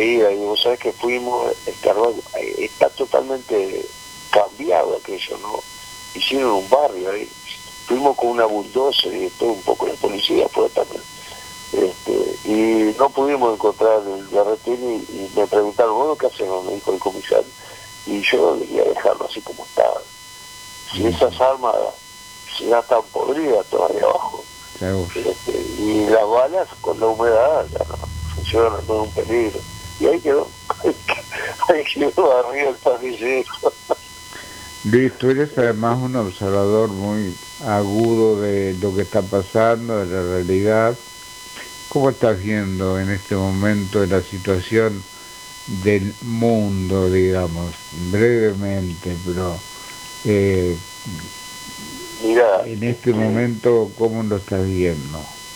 veía, y vos sabés que fuimos, está totalmente cambiado aquello, ¿no? Hicieron un barrio ahí, fuimos con una bulldozer y todo un poco, la policía fue también. Y no pudimos encontrar el berretín y me preguntaron, bueno, ¿qué hacemos? Me dijo el comisario. Y yo debía dejarlo así como estaba. Si esas armas ya están podridas todavía abajo. Y las balas con la humedad ya no funcionan, no es un peligro. Y ahí quedó, ahí quedó arriba el parrillero. Luis, tú eres además un observador muy agudo de lo que está pasando, de la realidad. ¿Cómo estás viendo en este momento la situación del mundo, digamos, brevemente, pero eh, Mira, en este momento, ¿cómo lo estás viendo?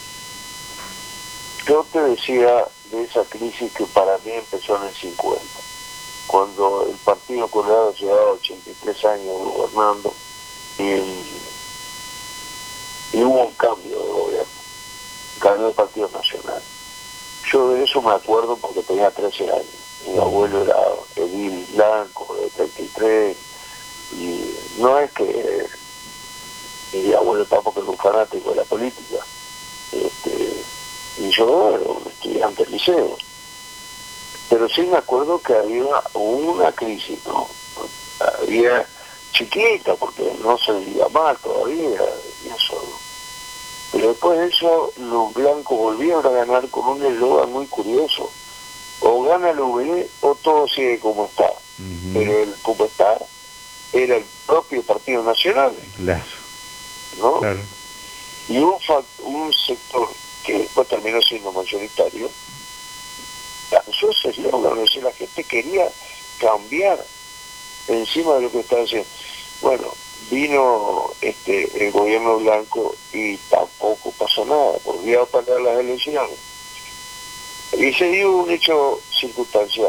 yo te decía de esa crisis que para mí empezó en el 50, cuando el Partido Colorado llevaba 83 años gobernando y hubo un cambio de gobierno, un cambio del Partido Nacional. Yo de eso me acuerdo porque tenía 13 años. Mi abuelo era edil blanco, de 33, y no es que mi abuelo tampoco era un fanático de la política. Y yo era un estudiante del liceo. Pero sí me acuerdo que había una crisis, ¿no? Había chiquita, porque no se vivía mal todavía, y eso, ¿no? Pero después de eso, los blancos volvieron a ganar con un eslogan muy curioso. O gana el UVD o todo sigue como está. Pero el como está era el propio Partido Nacional, Claro, ¿no? claro. Y un sector que después terminó siendo mayoritario, lanzó ese eslogan, es decir, la gente quería cambiar encima de lo que estaba haciendo. Bueno, vino el gobierno blanco y tampoco pasó nada, volvió a perder las elecciones. Y se dio un hecho circunstancial.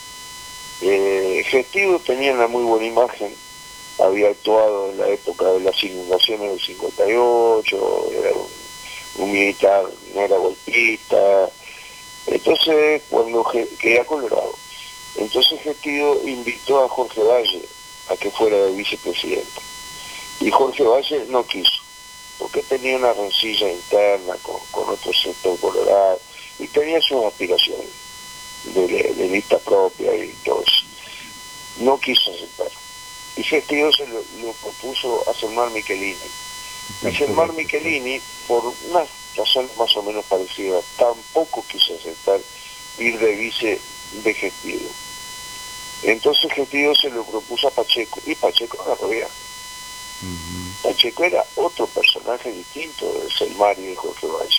Gestivo tenía una muy buena imagen, había actuado en la época de las inundaciones del 58, era un militar, no era golpista. Entonces, cuando quedé colorado, entonces Gestivo invitó a Jorge Valle a que fuera de vicepresidente. Y Jorge Valle no quiso, porque tenía una rencilla interna con otro sector colorado y tenía sus aspiraciones de lista propia y todo eso. No quiso aceptar. Y Gestivo se lo propuso a Selmar Michelini. Y Selmar Michelini, por unas razones más o menos parecidas, tampoco quiso aceptar ir de vice de Gestivo. Entonces Gestivo se lo propuso a Pacheco, y Pacheco agarró bien. Pacheco era otro personaje distinto de Selmar y de Jorge Valle.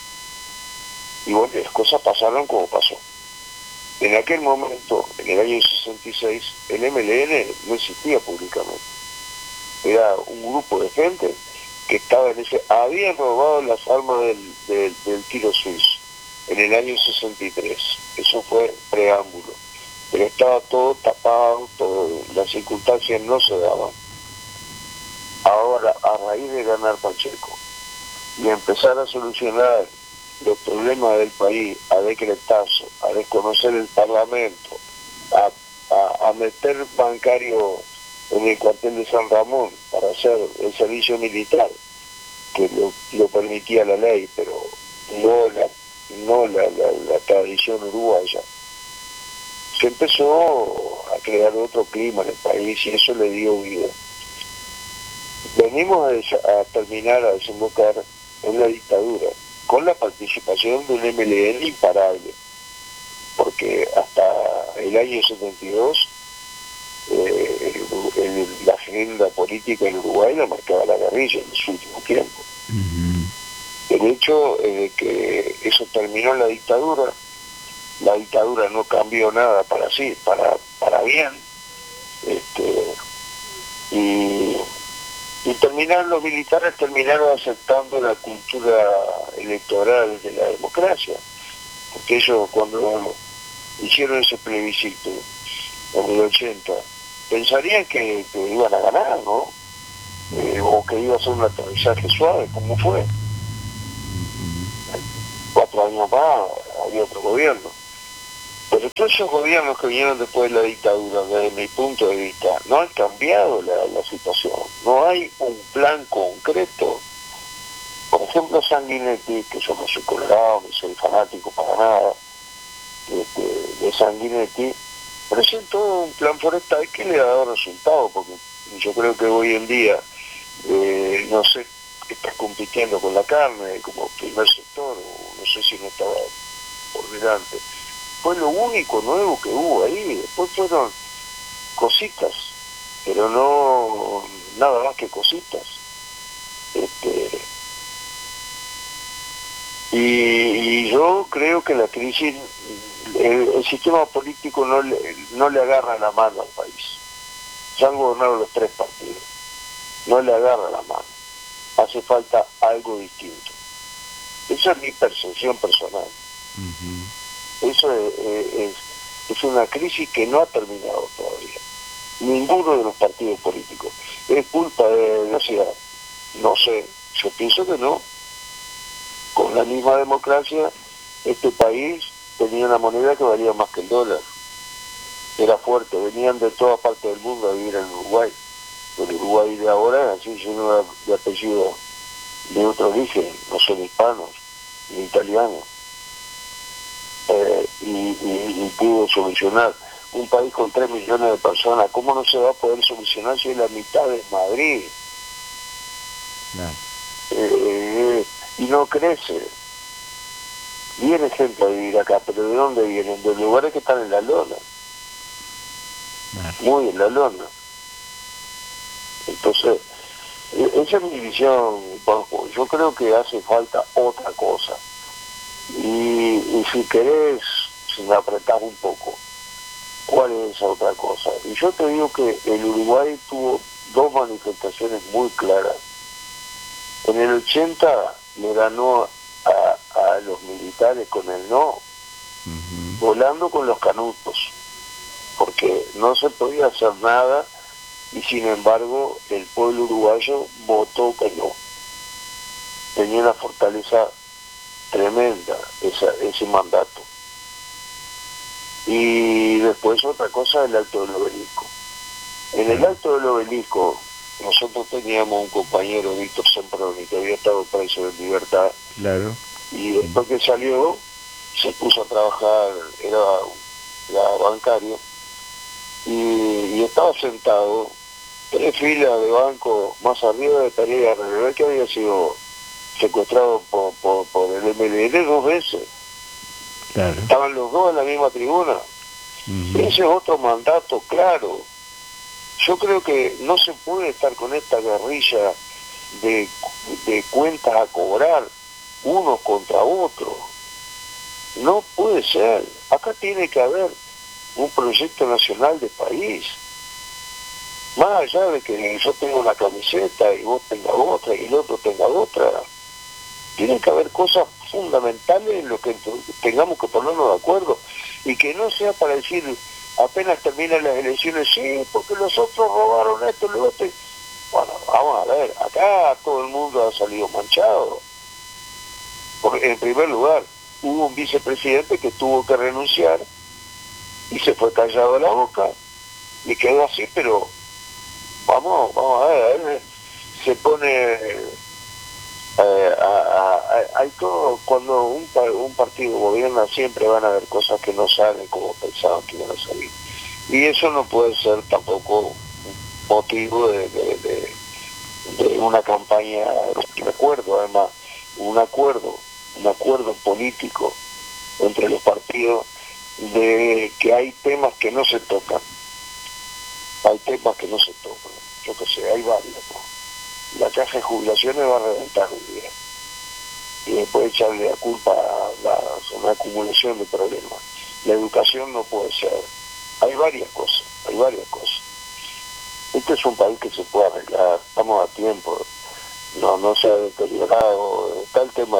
Y bueno, las cosas pasaron como pasó. En aquel momento, en el año 66, el MLN no existía públicamente. Era un grupo de gente que estaba en ese... Habían robado las armas del tiro suizo en el año 63. Eso fue preámbulo. Pero estaba todo tapado, las circunstancias no se daban. Ahora, a raíz de ganar Pacheco y empezar a solucionar los problemas del país a decretazo, a desconocer el Parlamento, a meter bancario en el cuartel de San Ramón para hacer el servicio militar, que lo permitía la ley, pero no la tradición uruguaya. Se empezó a crear otro clima en el país y eso le dio vida. Venimos a terminar, a desembocar en la dictadura, con la participación de un MLN imparable, porque hasta el año 72 la agenda política en Uruguay la marcaba la guerrilla en su último tiempo. El hecho de que eso terminó en la dictadura no cambió nada para bien, y los militares terminaron aceptando la cultura electoral de la democracia, porque ellos cuando hicieron ese plebiscito en el 80, pensarían que iban a ganar, ¿no? O que iba a ser un aterrizaje suave, como fue. 4 años más había otro gobierno. Pero Pero todos esos gobiernos que vinieron después de la dictadura, desde mi punto de vista, no han cambiado la situación. No hay un plan concreto. Por ejemplo, Sanguinetti, que yo no soy colorado, ni soy fanático para nada de Sanguinetti, presentó un plan forestal que le ha dado resultados, porque yo creo que hoy en día, no sé, está compitiendo con la carne como primer sector, o no sé si no estaba por delante. Fue lo único nuevo que hubo ahí. Después fueron cositas, pero no nada más que cositas. Y yo creo que la crisis, el sistema político no le agarra la mano al país. Ya han gobernado los tres partidos, no le agarra la mano. Hace falta algo distinto. Esa es mi percepción personal. Eso es una crisis que no ha terminado todavía. Ninguno de los partidos políticos. ¿Es culpa de la ciudad? No sé, yo pienso que no. Con la misma democracia, este país tenía una moneda que valía más que el dólar. Era fuerte, venían de todas partes del mundo a vivir en Uruguay. El Uruguay de ahora es así, lleno de apellidos de otro origen, no son hispanos, ni italianos. Y pudo solucionar un país con 3 millones de personas. ¿Cómo no se va a poder solucionar si es la mitad de Madrid? No. Y no crece. Viene gente a vivir acá, pero ¿de dónde vienen? De lugares que están en la lona. Muy en la lona. Entonces, esa es mi visión, Juanjo. Yo creo que hace falta otra cosa. Y si querés, si me apretás un poco, ¿cuál es esa otra cosa? Y yo te digo que el Uruguay tuvo 2 manifestaciones muy claras. En el 80 le ganó a los militares con el no, volando con los canutos, porque no se podía hacer nada y sin embargo el pueblo uruguayo votó que no. Tenía una fortaleza tremenda ese mandato. Y después otra cosa, el Alto del Obelisco. En el Alto del Obelisco nosotros teníamos un compañero, Víctor Semproni, que había estado preso en libertad. Claro. Y después que salió, se puso a trabajar, era bancario, y estaba sentado 3 filas de banco más arriba de Tarea Revelar, que había sido secuestrado por el MLN 2 veces. Claro. Estaban los dos en la misma tribuna. Ese es otro mandato claro. Yo creo que no se puede estar con esta guerrilla de cuentas a cobrar unos contra otros. No puede ser. Acá tiene que haber un proyecto nacional de país. Más allá de que yo tenga una camiseta y vos tengas otra y el otro tenga otra. Tiene que haber cosas fundamentales en lo que tengamos que ponernos de acuerdo. Y que no sea para decir, apenas terminan las elecciones, sí, porque los otros robaron esto, lo otro. Bueno, vamos a ver, acá todo el mundo ha salido manchado. Porque, en primer lugar, hubo un vicepresidente que tuvo que renunciar y se fue callado la boca y quedó así, pero vamos a ver, se pone hay todo. Cuando un partido gobierna siempre van a haber cosas que no salen como pensaban que iban a salir, y eso no puede ser tampoco motivo de una campaña. Recuerdo además un acuerdo político entre los partidos de que hay temas que no se tocan, yo que sé, hay varios, ¿no? La caja de jubilaciones va a reventar un día y después echarle la culpa a una acumulación de problemas. La educación no puede ser. Hay varias cosas. Este es un país que se puede arreglar, estamos a tiempo, no se ha deteriorado. Está el tema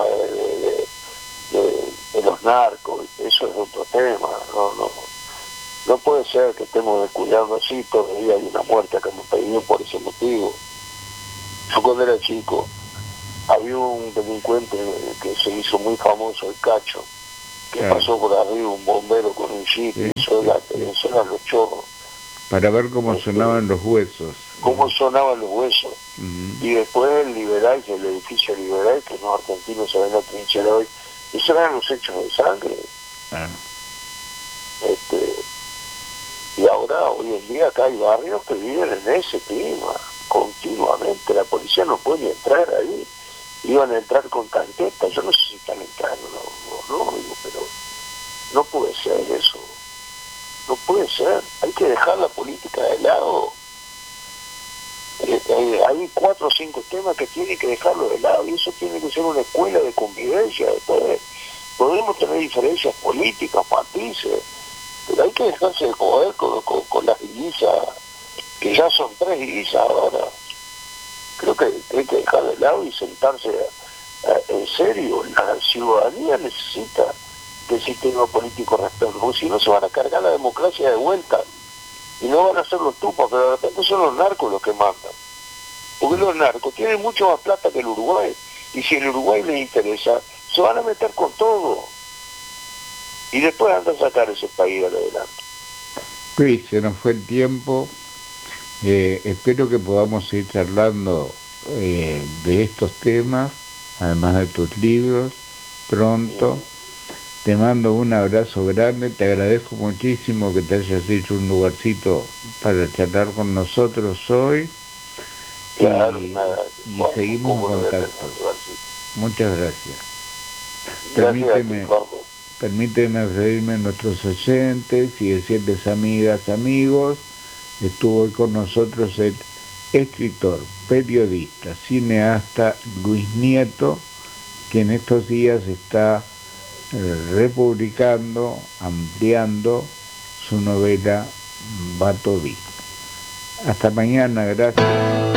de los narcos, eso es otro tema. No puede ser que estemos descuidando así, todavía hay una muerte acá en el país por ese motivo. Yo cuando era chico había un delincuente que se hizo muy famoso, el Cacho, que claro, pasó por arriba un bombero con un jeep sí, y eso sí, eso eran los chorros. para ver cómo sonaban los huesos. Cómo sonaban los huesos. Ujú. Y después el Liberal, que el edificio Liberal, que los argentinos se ven la trinchera hoy, esos eran los hechos de sangre. Ah, Este, y ahora, hoy en día, acá hay barrios que viven en ese clima, continuamente. La policía no puede entrar ahí. Iban a entrar con tanquetas, yo no sé si están entrando, no, digo, pero no puede ser eso. No puede ser. Hay que dejar la política de lado. Hay 4 o 5 temas que tienen que dejarlo de lado y eso tiene que ser una escuela de convivencia. Después podemos tener diferencias políticas, matices, pero hay que dejarse de joder con las divisas, que ya son 3 divisas ahora. Creo que hay que dejar de lado y sentarse en serio. La ciudadanía necesita del sistema político respeto, porque si no se van a cargar la democracia de vuelta y no van a ser los tupas, pero de repente son los narcos los que mandan. Porque los narcos tienen mucho más plata que el Uruguay. Y si el Uruguay les interesa, se van a meter con todo. Y después andan a sacar ese país adelante. Luis, se nos fue el tiempo. Espero que podamos seguir charlando de estos temas, además de tus libros, pronto. Te mando un abrazo grande, te agradezco muchísimo que te hayas hecho un lugarcito para charlar con nosotros hoy. Claro, Y, nada. y Juan, seguimos en ¿cómo lo voy a tener contacto. que llevar, sí? Muchas gracias. Gracias a ti, Permíteme, Juan. permíteme referirme a nuestros oyentes y decirles, amigas, amigos, estuvo hoy con nosotros el escritor, periodista, cineasta Luis Nieto, que en estos días está republicando, ampliando su novela Batoví. Hasta mañana, gracias.